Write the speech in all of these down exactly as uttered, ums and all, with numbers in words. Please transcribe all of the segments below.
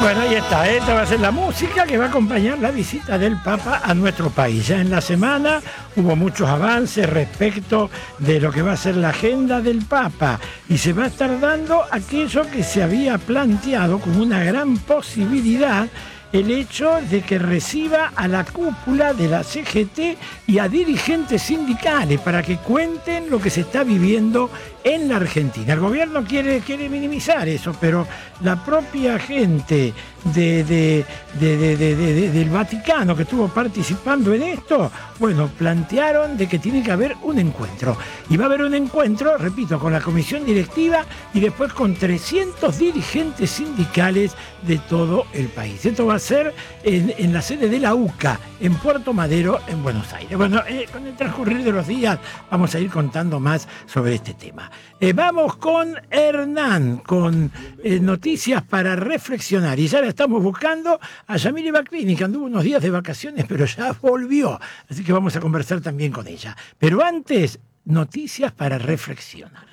Bueno, ahí está, esta va a ser la música que va a acompañar la visita del Papa a nuestro país. Ya en la semana hubo muchos avances respecto de lo que va a ser la agenda del Papa y se va a estar dando aquello que se había planteado como una gran posibilidad, el hecho de que reciba a la cúpula de la C G T y a dirigentes sindicales para que cuenten lo que se está viviendo en la Argentina. El gobierno quiere, quiere minimizar eso, pero la propia gente de, de, de, de, de, de, de, del Vaticano que estuvo participando en esto, bueno, plantearon de que tiene que haber un encuentro. Y va a haber un encuentro, repito, con la comisión directiva y después con trescientos dirigentes sindicales de todo el país. Esto va a ser en, en la sede de la U C A, en Puerto Madero, en Buenos Aires. Bueno, eh, con el transcurrir de los días vamos a ir contando más sobre este tema. Eh, vamos con Hernán, con eh, noticias para reflexionar. Y ya la estamos buscando a Yamile Baclini, que anduvo unos días de vacaciones, pero ya volvió. Así que vamos a conversar también con ella. Pero antes, noticias para reflexionar.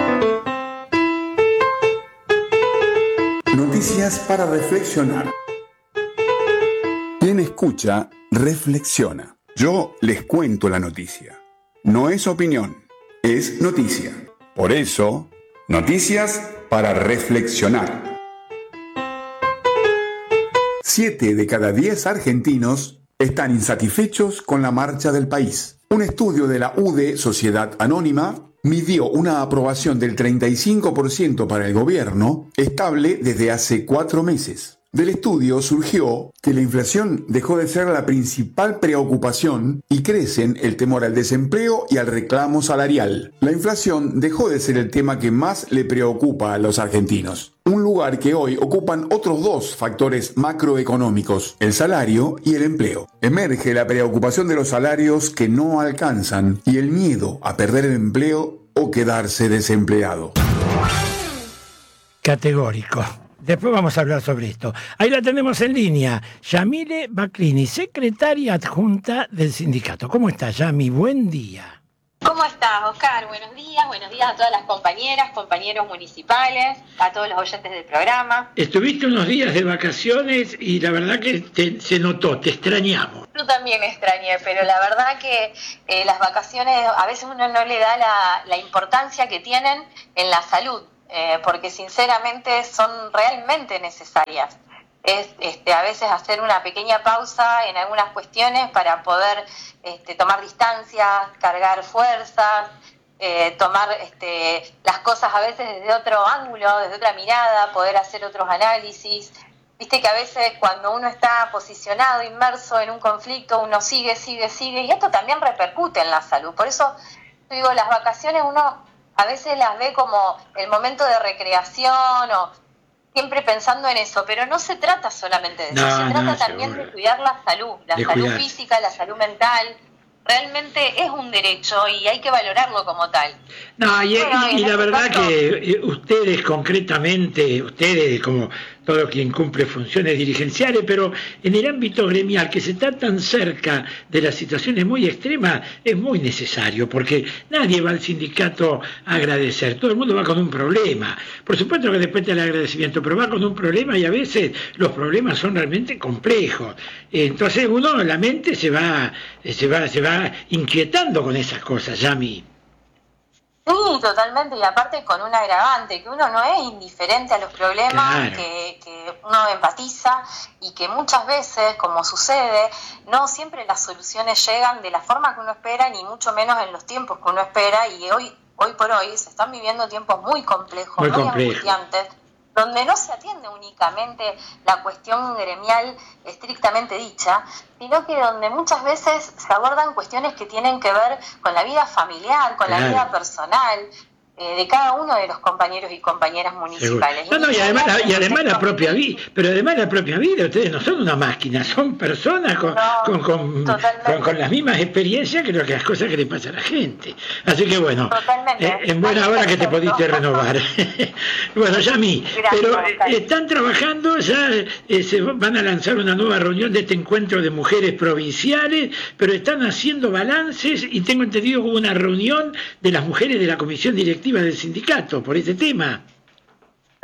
Noticias para reflexionar. Quien escucha, reflexiona. Yo les cuento la noticia. No es opinión, es noticia. Por eso, noticias para reflexionar. Siete de cada diez argentinos están insatisfechos con la marcha del país. Un estudio de la U D E, Sociedad Anónima, midió una aprobación del treinta y cinco por ciento para el gobierno, estable desde hace cuatro meses. Del estudio surgió que la inflación dejó de ser la principal preocupación y crecen el temor al desempleo y al reclamo salarial. La inflación dejó de ser el tema que más le preocupa a los argentinos. Un lugar que hoy ocupan otros dos factores macroeconómicos, el salario y el empleo. Emerge la preocupación de los salarios que no alcanzan y el miedo a perder el empleo o quedarse desempleado. Categórico. Después vamos a hablar sobre esto. Ahí la tenemos en línea. Yamile Baclini, secretaria adjunta del sindicato. ¿Cómo está, Yami? Buen día. ¿Cómo estás, Oscar? Buenos días. Buenos días a todas las compañeras, compañeros municipales, a todos los oyentes del programa. Estuviste unos días de vacaciones y la verdad que te, se notó, te extrañamos. Yo también me extrañé, pero la verdad que eh, las vacaciones a veces uno no le da la, la importancia que tienen en la salud. Eh, porque sinceramente son realmente necesarias. Es este, a veces hacer una pequeña pausa en algunas cuestiones para poder este, tomar distancia, cargar fuerzas, eh, tomar este, las cosas a veces desde otro ángulo, desde otra mirada, poder hacer otros análisis. Viste que a veces cuando uno está posicionado, inmerso en un conflicto, uno sigue, sigue, sigue, y esto también repercute en la salud. Por eso, digo, las vacaciones uno a veces las ve como el momento de recreación o siempre pensando en eso, pero no se trata solamente de eso, no, se trata no, también seguro. de cuidar la salud, la de salud cuidar. física, la salud mental. Realmente es un derecho y hay que valorarlo como tal. No, y, bueno, y, y la este verdad caso, que ustedes concretamente, ustedes como todo quien cumple funciones dirigenciales, pero en el ámbito gremial, que se está tan cerca de las situaciones muy extremas, es muy necesario, porque nadie va al sindicato a agradecer, todo el mundo va con un problema. Por supuesto que después del agradecimiento, pero va con un problema y a veces los problemas son realmente complejos. Entonces uno, la mente se va, se va, se va inquietando con esas cosas, Yami. Sí, totalmente, y aparte con un agravante, que uno no es indiferente a los problemas, claro. que, que uno empatiza y que muchas veces, como sucede, no siempre las soluciones llegan de la forma que uno espera, ni mucho menos en los tiempos que uno espera, y hoy, hoy por hoy se están viviendo tiempos muy complejos, muy, muy complejo. angustiantes, donde no se atiende únicamente la cuestión gremial estrictamente dicha, sino que donde muchas veces se abordan cuestiones que tienen que ver con la vida familiar, con claro. la vida personal, eh, de cada uno de los compañeros y compañeras municipales. No, no, y además, la, y además la propia vida, pero además la propia vida, ustedes no son una máquina, son personas con, no, con, con, con, con las mismas experiencias que las cosas que le pasa a la gente. Así que bueno, eh, en buena hora que te pudiste renovar. Bueno, Yami, pero eh, están trabajando, ya eh, se van a lanzar una nueva reunión de este encuentro de mujeres provinciales, pero están haciendo balances y tengo entendido que hubo una reunión de las mujeres de la comisión directiva del sindicato por este tema.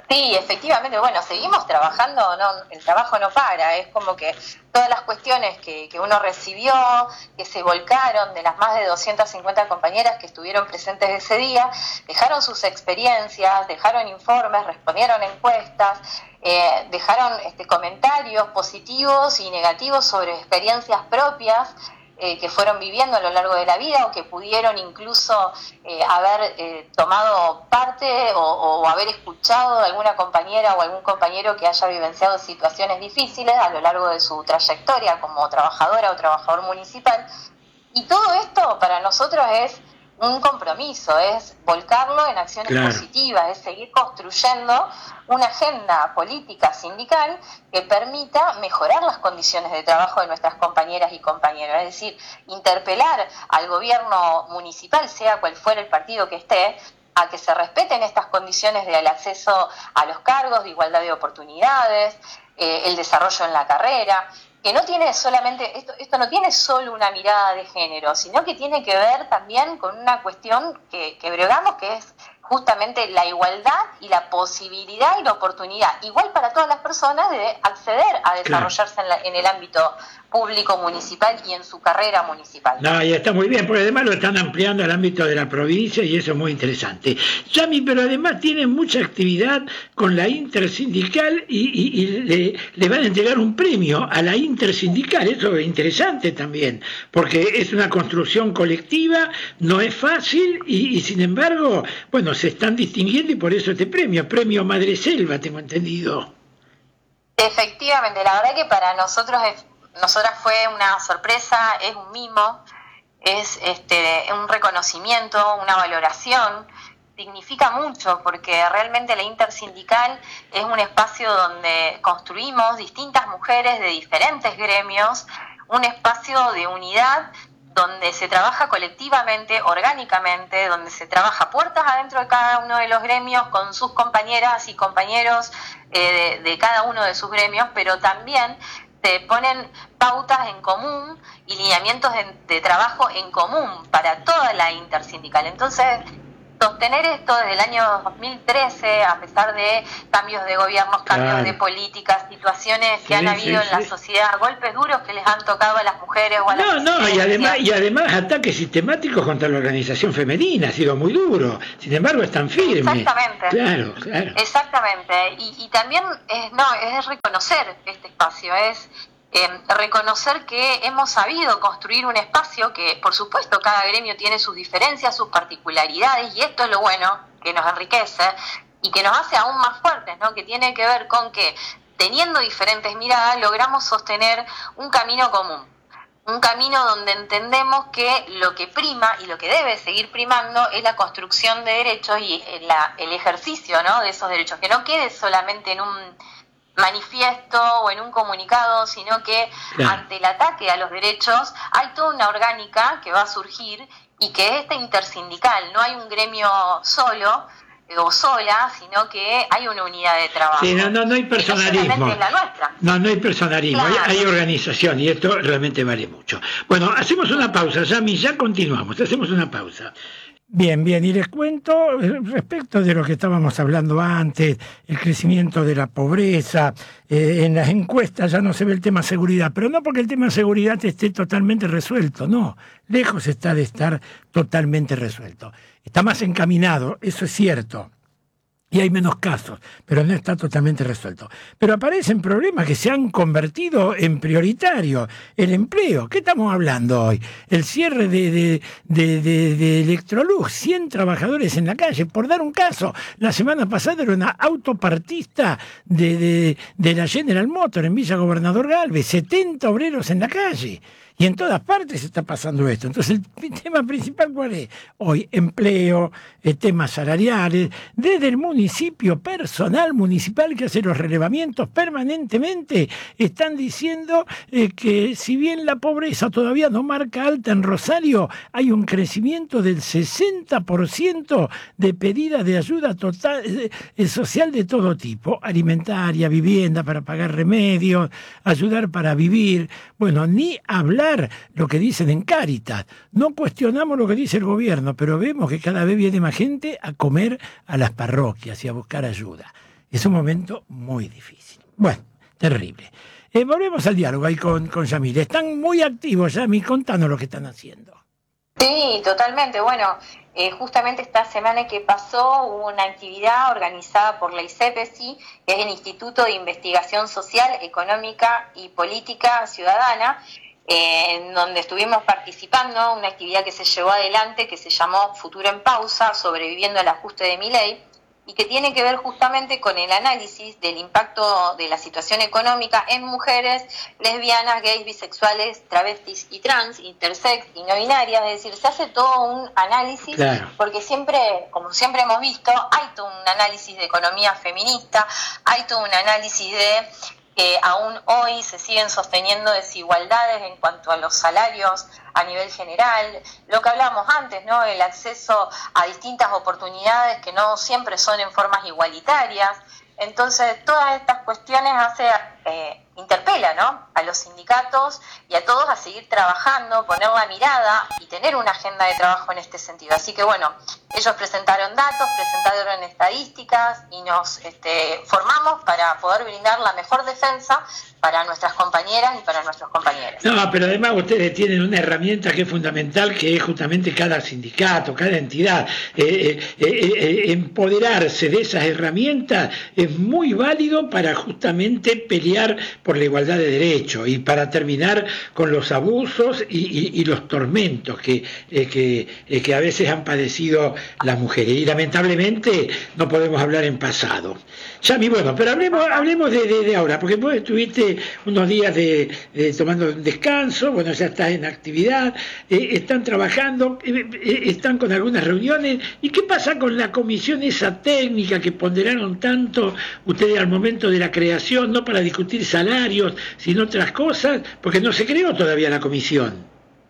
Sí, efectivamente, bueno, seguimos trabajando, no, el trabajo no para, es como que todas las cuestiones que, que uno recibió, que se volcaron de las más de doscientas cincuenta compañeras que estuvieron presentes ese día, dejaron sus experiencias, dejaron informes, respondieron encuestas, eh, dejaron este, comentarios positivos y negativos sobre experiencias propias, Eh, que fueron viviendo a lo largo de la vida o que pudieron incluso eh, haber eh, tomado parte o, o haber escuchado a alguna compañera o algún compañero que haya vivenciado situaciones difíciles a lo largo de su trayectoria como trabajadora o trabajador municipal. Y todo esto para nosotros es un compromiso, es volcarlo en acciones claro. positivas, es seguir construyendo una agenda política sindical que permita mejorar las condiciones de trabajo de nuestras compañeras y compañeros, es decir, interpelar al gobierno municipal, sea cual fuera el partido que esté, a que se respeten estas condiciones del acceso a los cargos, de igualdad de oportunidades, eh, el desarrollo en la carrera, que no tiene solamente, esto, esto no tiene solo una mirada de género, sino que tiene que ver también con una cuestión que, que bregamos, que es justamente la igualdad y la posibilidad y la oportunidad, igual para todas las personas, de acceder a desarrollarse claro. en, la, en el ámbito público municipal y en su carrera municipal. No, y está muy bien, porque además lo están ampliando al ámbito de la provincia y eso es muy interesante. Yami, pero además tienen mucha actividad con la intersindical y, y, y le, le van a entregar un premio a la intersindical, eso es interesante también, porque es una construcción colectiva, no es fácil y, y sin embargo, bueno, se están distinguiendo y por eso este premio, premio Madre Selva, tengo entendido. Efectivamente, la verdad que para nosotros es Nosotras fue una sorpresa, es un mimo, es este, un reconocimiento, una valoración, significa mucho porque realmente la intersindical es un espacio donde construimos distintas mujeres de diferentes gremios, un espacio de unidad donde se trabaja colectivamente, orgánicamente, donde se trabaja puertas adentro de cada uno de los gremios con sus compañeras y compañeros eh, de, de cada uno de sus gremios, pero también se ponen pautas en común y lineamientos de, de trabajo en común para toda la intersindical. Entonces, sostener esto desde el año dos mil trece, a pesar de cambios de gobiernos, cambios claro. de políticas, situaciones que sí, han habido sí, en sí. la sociedad, golpes duros que les han tocado a las mujeres o a las No, no, y además, y además ataques sistemáticos contra la organización femenina, ha sido muy duro, sin embargo están firmes. Exactamente. Claro, claro. Exactamente, y, y también es, no, es reconocer este espacio, es Eh, reconocer que hemos sabido construir un espacio que, por supuesto, cada gremio tiene sus diferencias, sus particularidades, y esto es lo bueno, que nos enriquece y que nos hace aún más fuertes, ¿no? Que tiene que ver con que, teniendo diferentes miradas, logramos sostener un camino común, un camino donde entendemos que lo que prima y lo que debe seguir primando es la construcción de derechos y la, el ejercicio, ¿no? de esos derechos, que no quede solamente en un manifiesto o en un comunicado, sino que claro. ante el ataque a los derechos hay toda una orgánica que va a surgir y que es esta intersindical, no hay un gremio solo o sola, sino que hay una unidad de trabajo. Sí, no, no, no hay personalismo. Es la nuestra. No, no hay personalismo, claro. hay, hay organización y esto realmente vale mucho. Bueno, hacemos una pausa, Yami, ya continuamos, hacemos una pausa. Bien, bien, y les cuento respecto de lo que estábamos hablando antes, el crecimiento de la pobreza, eh, en las encuestas ya no se ve el tema seguridad, pero no porque el tema seguridad esté totalmente resuelto, no, lejos está de estar totalmente resuelto. Está más encaminado, eso es cierto. Y hay menos casos, pero no está totalmente resuelto. Pero aparecen problemas que se han convertido en prioritarios. El empleo, ¿qué estamos hablando hoy? El cierre de, de, de, de, de Electrolux, cien trabajadores en la calle. Por dar un caso, la semana pasada era una autopartista de, de, de la General Motors en Villa Gobernador Galvez, setenta obreros en la calle. Y en todas partes está pasando esto. Entonces, el tema principal, ¿cuál es? Hoy, empleo, eh, temas salariales, desde el municipio, personal municipal que hace los relevamientos permanentemente, están diciendo eh, que si bien la pobreza todavía no marca alta en Rosario, hay un crecimiento del sesenta por ciento de pedidas de ayuda total, eh, social de todo tipo, alimentaria, vivienda para pagar remedios, ayudar para vivir, bueno, ni hablar lo que dicen en Cáritas. No cuestionamos lo que dice el gobierno, pero vemos que cada vez viene más gente a comer a las parroquias y a buscar ayuda. Es un momento muy difícil. Bueno, terrible. Eh, volvemos al diálogo ahí con, con Yamil. Están muy activos, Yamil, contanos lo que están haciendo. Sí, totalmente. Bueno, eh, justamente esta semana que pasó hubo una actividad organizada por la ICEPESI, que es el Instituto de Investigación Social, Económica y Política Ciudadana, eh, en donde estuvimos participando, una actividad que se llevó adelante que se llamó Futuro en Pausa, sobreviviendo al ajuste de Milei, y que tiene que ver justamente con el análisis del impacto de la situación económica en mujeres, lesbianas, gays, bisexuales, travestis y trans, intersex y no binarias. Es decir, se hace todo un análisis, claro, porque siempre, como siempre hemos visto, hay todo un análisis de economía feminista, hay todo un análisis de que aún hoy se siguen sosteniendo desigualdades en cuanto a los salarios a nivel general, lo que hablábamos antes, ¿no? El acceso a distintas oportunidades que no siempre son en formas igualitarias. Entonces, todas estas cuestiones hace, eh, interpela, ¿no?, a los sindicatos y a todos a seguir trabajando, poner la mirada y tener una agenda de trabajo en este sentido. Así que, bueno, ellos presentaron datos, presentaron estadísticas y nos este, formamos para poder brindar la mejor defensa para nuestras compañeras y para nuestros compañeros. No, pero además ustedes tienen una herramienta que es fundamental, que es justamente cada sindicato, cada entidad. Eh, eh, eh, empoderarse de esas herramientas es muy válido para justamente pelear por la igualdad de derechos y para terminar con los abusos y, y, y los tormentos que, eh, que, eh, que a veces han padecido las mujeres. Y lamentablemente no podemos hablar en pasado. Yami, bueno, pero hablemos, hablemos de, de, de ahora, porque vos estuviste unos días de, de tomando un descanso, bueno, ya estás en actividad, eh, están trabajando, eh, eh, están con algunas reuniones. ¿Y qué pasa con la comisión esa técnica que ponderaron tanto ustedes al momento de la creación, no para discutir salarios, sino otras cosas? Porque no se creó todavía la comisión.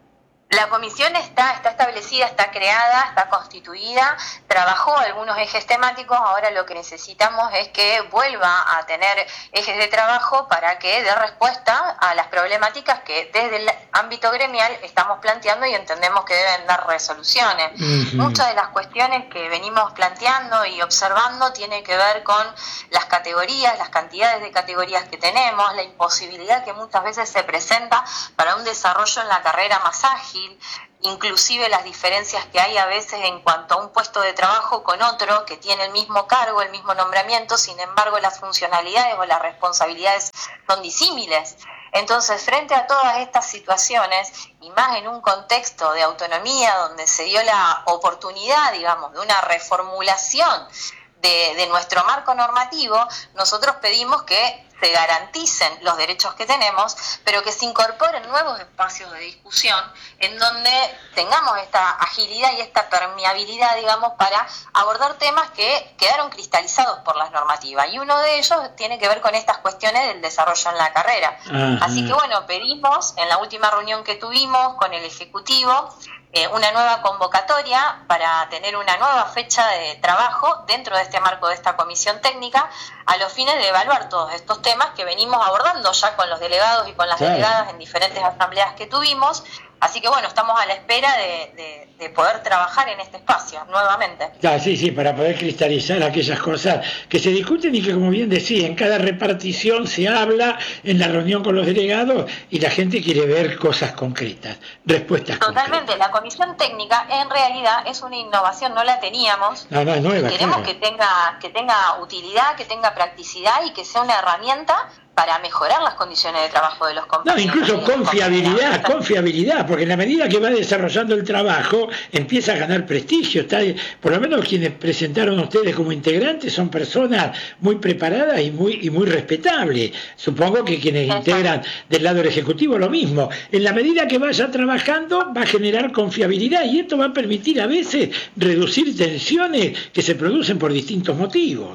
La comisión está, está establecida, está creada, está constituida, trabajó algunos ejes temáticos, ahora lo que necesitamos es que vuelva a tener ejes de trabajo para que dé respuesta a las problemáticas que desde el ámbito gremial estamos planteando y entendemos que deben dar resoluciones. Uh-huh. Muchas de las cuestiones que venimos planteando y observando tienen que ver con las categorías, las cantidades de categorías que tenemos, la imposibilidad que muchas veces se presenta para un desarrollo en la carrera más ágil, inclusive las diferencias que hay a veces en cuanto a un puesto de trabajo con otro que tiene el mismo cargo, el mismo nombramiento, sin embargo las funcionalidades o las responsabilidades son disímiles. Entonces, frente a todas estas situaciones, y más en un contexto de autonomía donde se dio la oportunidad, digamos, de una reformulación de, de nuestro marco normativo, nosotros pedimos que se garanticen los derechos que tenemos, pero que se incorporen nuevos espacios de discusión en donde tengamos esta agilidad y esta permeabilidad, digamos, para abordar temas que quedaron cristalizados por las normativas. Y uno de ellos tiene que ver con estas cuestiones del desarrollo en la carrera. Ajá. Así que, bueno, pedimos en la última reunión que tuvimos con el Ejecutivo Eh, una nueva convocatoria para tener una nueva fecha de trabajo dentro de este marco de esta comisión técnica a los fines de evaluar todos estos temas que venimos abordando ya con los delegados y con las claro. delegadas en diferentes asambleas que tuvimos. Así que bueno, estamos a la espera de, de, de poder trabajar en este espacio nuevamente. Claro, sí, sí, para poder cristalizar aquellas cosas que se discuten y que, como bien decía, en cada repartición se habla en la reunión con los delegados y la gente quiere ver cosas concretas, respuestas Totalmente, concretas. La comisión técnica en realidad es una innovación, no la teníamos. No, no es nueva. Queremos claro. que tenga, que tenga utilidad, que tenga practicidad y que sea una herramienta para mejorar las condiciones de trabajo de los compañeros. No, incluso confiabilidad, confiabilidad, porque en la medida que va desarrollando el trabajo, empieza a ganar prestigio. Está, por lo menos quienes presentaron a ustedes como integrantes son personas muy preparadas y muy, y muy respetables. Supongo que quienes Exacto. integran del lado del Ejecutivo lo mismo. En la medida que vaya trabajando, va a generar confiabilidad y esto va a permitir a veces reducir tensiones que se producen por distintos motivos.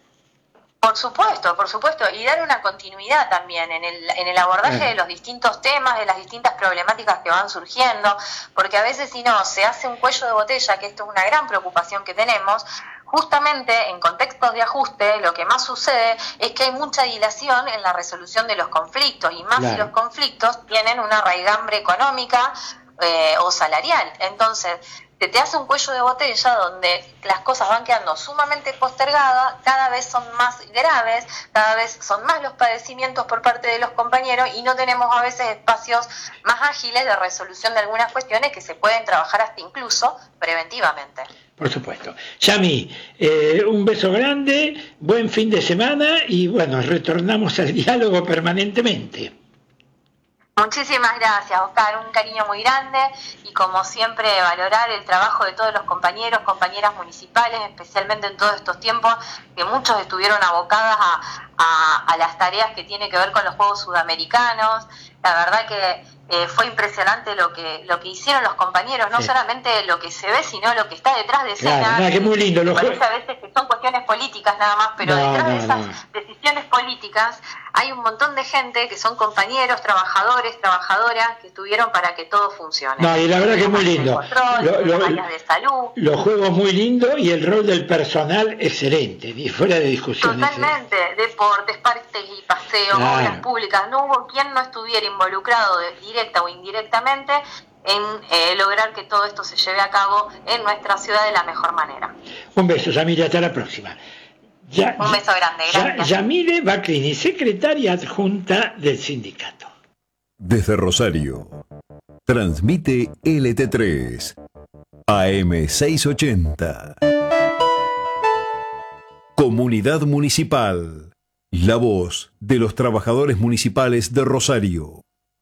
Por supuesto, por supuesto, y dar una continuidad también en el, en el abordaje de los distintos temas, de las distintas problemáticas que van surgiendo, porque a veces si no, se hace un cuello de botella, que esto es una gran preocupación que tenemos. Justamente en contextos de ajuste lo que más sucede es que hay mucha dilación en la resolución de los conflictos, y más claro. si los conflictos tienen una raigambre económica eh, o salarial. Entonces, se te hace un cuello de botella donde las cosas van quedando sumamente postergadas, cada vez son más graves, cada vez son más los padecimientos por parte de los compañeros y no tenemos a veces espacios más ágiles de resolución de algunas cuestiones que se pueden trabajar hasta incluso preventivamente. Por supuesto. Yami, eh, un beso grande, buen fin de semana y bueno, retornamos al diálogo permanentemente. Muchísimas gracias, Oscar, un cariño muy grande y como siempre valorar el trabajo de todos los compañeros, compañeras municipales, especialmente en todos estos tiempos que muchos estuvieron abocadas a, a, a las tareas que tienen que ver con los Juegos Sudamericanos. La verdad que eh, fue impresionante lo que lo que hicieron los compañeros, no sí. solamente lo que se ve, sino lo que está detrás de escena. Claro, no, que muy lindo. Lo parece a veces que son cuestiones políticas nada más, pero no, detrás no, de esas no. decisiones políticas hay un montón de gente que son compañeros, trabajadores, trabajadoras, que estuvieron para que todo funcione. No, y la verdad que es muy lindo. Control, lo, lo, áreas de salud. Los juegos muy lindos y el rol del personal excelente, fuera de discusión. Totalmente, ¿eh? Deportes, parques y paseos, claro. obras públicas. No hubo quien no estuviera involucrado de, directa o indirectamente en eh, lograr que todo esto se lleve a cabo en nuestra ciudad de la mejor manera. Un beso, Yamile, hasta la próxima. Ya, Un beso grande, gracias. Ya, Yamile Baclini, secretaria adjunta del sindicato. Desde Rosario, transmite L T tres, A M seiscientos ochenta. Comunidad Municipal, la voz de los trabajadores municipales de Rosario.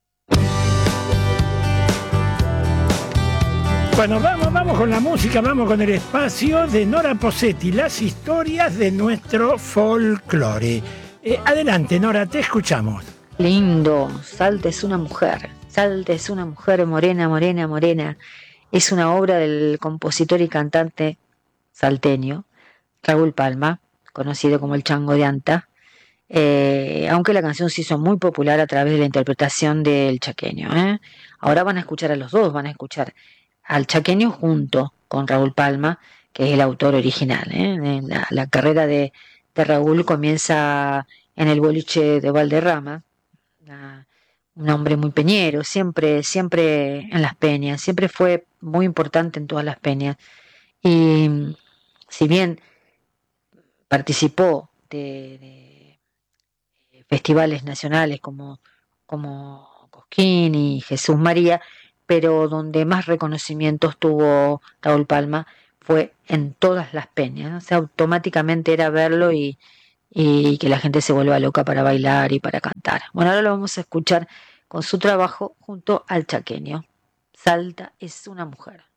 Bueno, vamos, vamos con la música, vamos con el espacio de Nora Posetti, las historias de nuestro folclore. Eh, adelante, Nora, te escuchamos. Lindo, Salta es una mujer, Salta es una mujer morena, morena, morena. Es una obra del compositor y cantante salteño Raúl Palma, conocido como el Chango de Anta, eh, aunque la canción se hizo muy popular a través de la interpretación del chaqueño. ¿eh? Ahora van a escuchar a los dos, van a escuchar al chaqueño junto con Raúl Palma, que es el autor original. ¿eh? La, la carrera de, de Raúl comienza en el boliche de Valderrama, una, un hombre muy peñero, siempre, siempre en las peñas, siempre fue muy importante en todas las peñas. Y si bien participó de, de festivales nacionales como, como Cosquín y Jesús María, pero donde más reconocimientos tuvo Raúl Palma fue en todas las peñas, ¿no? O sea, automáticamente era verlo y, y que la gente se vuelva loca para bailar y para cantar. Bueno, ahora lo vamos a escuchar con su trabajo junto al chaqueño. Salta es una mujer.